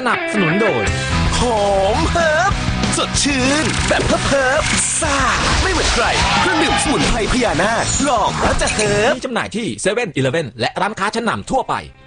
นับสนุนโดยหอมเฮิร์บสดชื่นแบบเฮิร์บซ่าไม่เหมือนใครเครื่องดื่มสมุนไพรพญานาคลองแล้วจะเฮิร์บมีจำหน่ายที่7-Eleven และร้านค้าชั้นนำทั่วไป